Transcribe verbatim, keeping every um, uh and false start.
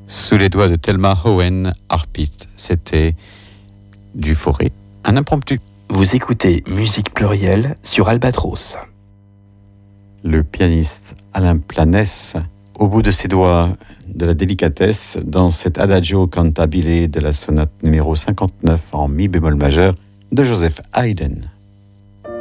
Sous les doigts de Thelma Hohen, harpiste, c'était du Fauré, un impromptu. Vous écoutez Musique Plurielle sur Albatros. Le pianiste Alain Planès, au bout de ses doigts de la délicatesse, dans cet adagio cantabile de la sonate numéro cinquante-neuf en mi bémol majeur de Joseph Haydn.